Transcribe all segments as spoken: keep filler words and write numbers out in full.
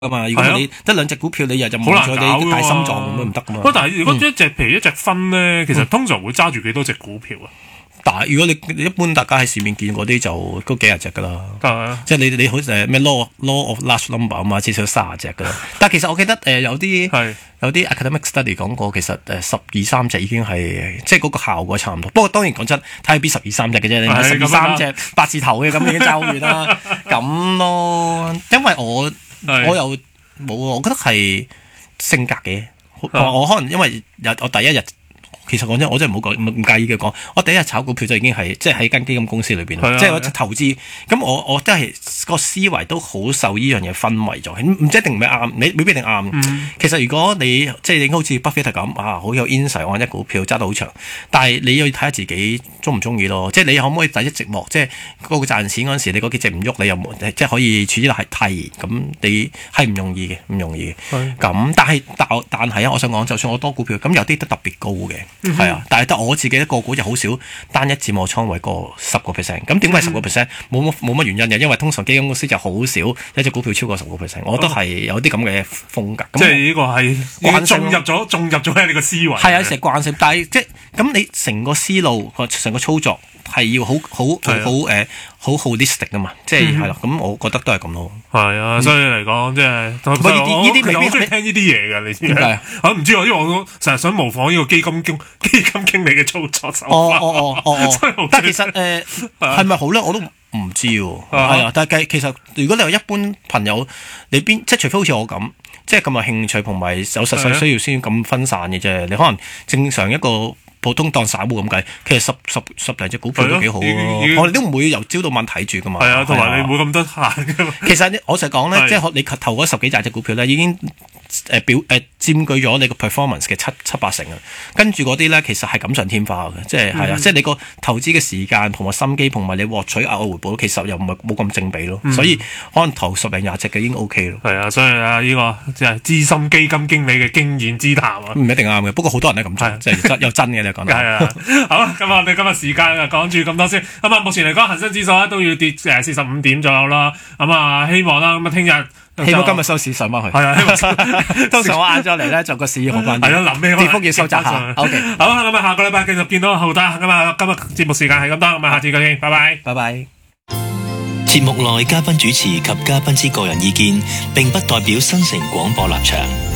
噶嘛。如果你得兩隻股票，你日就冇咗你大心臟咁都唔得噶嘛。 不過但係如果一隻譬如一隻分咧，其實通常會揸住幾多隻股票啊？ 但係如果你一般大家喺市面見嗰啲就都幾廿隻噶啦， 啊、 即係你你好似咩 law law of large number 啊嘛，至少三十隻噶啦。但係其實我記得誒、呃、有啲有啲 academic study 講過，其實誒十二三隻已經係即係嗰個效果差唔多。不過當然講真，睇下邊十二三隻嘅啫，你十二三隻八字頭嘅咁已經爭好遠啦。咁咯，因為我我又冇，我覺得係性格嘅。我可能因為有我第一日。其實講真，我真係唔好講，唔介意嘅講。我第一日炒股票就已經係即係喺間基金公司裏邊，即係我投資。咁我我真係個思維都好受呢樣嘢氛圍咗，唔唔一定唔係啱，你未必一定啱。嗯、其實如果你即係你好似巴菲特咁啊，好有 insight，我一股票揸得好長，但係你要睇下自己中唔中意咯。即係你可唔可以第一寂寞？即係嗰個賺錢嗰陣時，你嗰幾隻唔喐，你又冇即係可以處之落係替咁，你係唔容易嘅，唔容易嘅。咁但係但但係啊，我想講，就算我多股票，咁有啲都特別高嘅。係、嗯、啊，但係得我自己一個股就好少單一佔我倉位過十個 percent。咁點解十個 percent？冇乜冇乜原因嘅，因為通常基金公司就好少一隻股票超過十個 percent。我都係有啲咁嘅風格。即係呢個係慣性入咗，進入咗喺你個思維。 係啊，成慣性。但係即係咁，你成個思路個成個操作係要好好好誒好 holistic 啊嘛。即係係啦。咁我覺得都係咁咯。 係啊，所以嚟講即係呢啲呢啲未必中意聽呢啲嘢㗎。你知唔知啊？我唔知啊，因為我成日想模仿呢個基金經基金經理嘅操作手法。 哦哦哦哦，但係其實誒係咪好咧？我都唔知喎。係啊，但係其實如果你話一般朋友，你邊即係除非好似我咁，即係咁有興趣同埋有實際需要先咁分散嘅啫。你可能正常一個普通當散戶咁計，其實十十十零隻股票都幾好喎。我哋都唔會由朝到晚睇住噶嘛。係啊， 同埋你冇咁得閒噶嘛。 其實我成日講咧，即係你投嗰十幾隻隻股票咧，已經誒表誒佔據咗你個 performance 嘅七七八成啊。跟住嗰啲咧，其實係錦上添花嘅，即係係啊，即係你個投資嘅時間同埋心機，同埋你獲取額外回報，其實又唔係冇咁正比咯。所以可能投十零廿隻嘅已經 OK 咯。 係啊，所以啊，呢個即係資深基金經理嘅經驗之談啊。 唔一定啱嘅，不過好多人都咁做，即係真有真嘅咧講。 係啊，好啦，咁我哋今日時間啊講住咁多先。咁啊，目前嚟講恒生指數咧都要跌誒四十五點左右啦。咁啊，希望啦，咁啊聽日。 希望今日收市上翻去。係啊，通常我晏咗嚟咧，就個市好翻啲。係啊，臨尾跌幅要收窄下。O K， 好啦，咁啊，下個禮拜繼續見到浩德。咁啊，今日節目時間係咁多，咁啊，下次再見，拜拜， 拜拜。 節目內嘉賓主持及嘉賓之個人意見，並不代表新城廣播立場。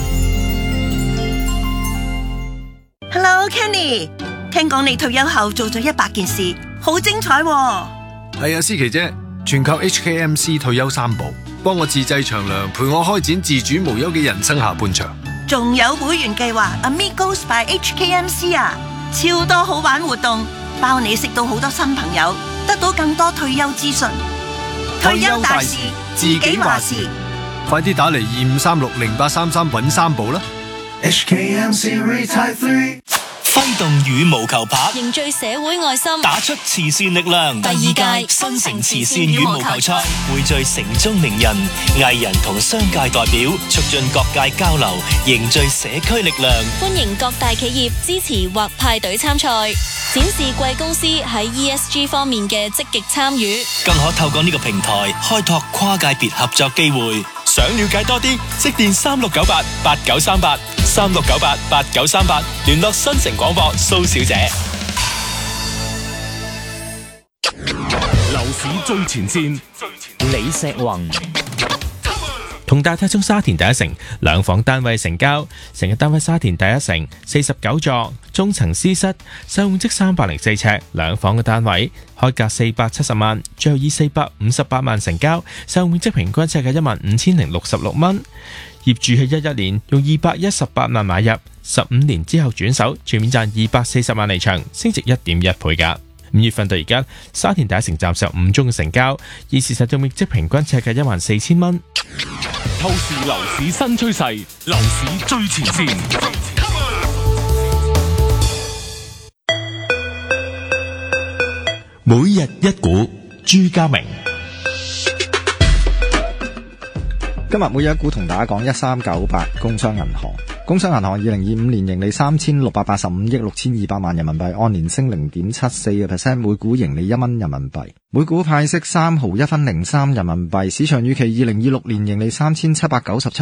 Hello Kenny， 聽講你退休後做咗一百件事，好精彩喎。 係啊，思琪姐，全靠 H K M C 退休三寶，幫我自製長糧，陪我開展自主無憂嘅人生下半場。 仲有會員計劃 Amigos by H K M C 啊，超多好玩活動，包你識到好多新朋友，得到更多退休資訊。退休大事，自己話事。 快啲打嚟二五三六零八三三搵三寶啦 ！H K M C Retire Three。 揮動羽毛球拍， 凝聚社會愛心， 打出慈善力量。 第二屆新城慈善羽毛球賽匯聚城中名人、藝人同商界代表，促進各界交流，凝聚社區力量。 歡迎各大企業支持或派隊參賽，展示貴公司喺 E S G 方面嘅積極參與， 更可透過呢個平台開拓跨界別合作機會。想了解多啲，即電三六九八八九三八三六九八八九三八，聯絡新城廣播蘇小姐。 樓市最前線，李石宏。同大太中沙田第一城兩房單位成交，成日單位沙田第一城四十九座，中層私室，實用積三百零四尺，兩房嘅單位，開價四百七十萬，最後以四百五十八萬成交，實用積平均尺價一萬五千零六十六蚊。業主喺一一年用二百一十八萬買入，十五年之後轉手，全面賺二百四十萬離場，升值一點一倍價。五月份到而家，沙田第一城暫時有五宗嘅成交，以事實用面積平均尺價一萬四千蚊。 透視樓市新趨勢，樓市最前線。 每日一股，朱家明。 今日每日一股同大家講一三九八工商銀行。工商銀行二零二五年盈利三千六百八十五億六千二百萬人民幣，按年升零點七四個 percent， 每股盈利一蚊人民幣，每股派息三毫一分零三人民幣。市場預期二零二六年盈利三千七百九十七